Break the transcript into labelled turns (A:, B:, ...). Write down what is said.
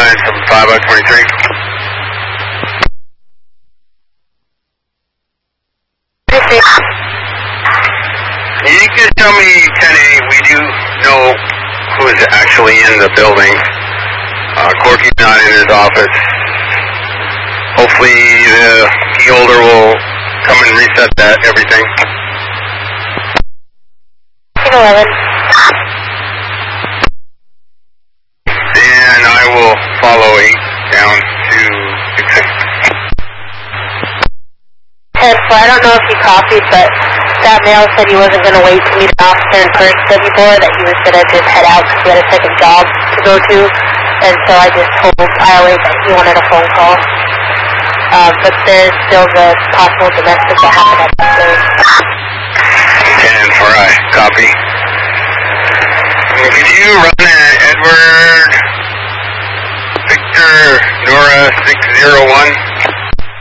A: 975 out 23. You can tell me, 10-8, we do know who is actually in the building. Corky's not in his office. Hopefully the key holder will come and reset everything.
B: 11.
A: And I will follow 8 down to 6.
B: 10, so I don't know if you copied, but that male said he wasn't going to wait to meet an officer in person before, that he was going to just head out because he had a second job to go to. And so I just told IOA that he wanted a phone call. But there's still the possible domestic that happened at that place.
A: 10 for I. Copy. Could you run Edward Victor Nora 601?